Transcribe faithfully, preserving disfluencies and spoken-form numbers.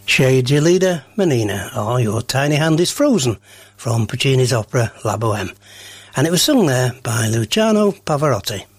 Shades your leader, Menina, or Your Tiny Hand is Frozen, from Puccini's opera La Boheme, and it was sung there by Luciano Pavarotti.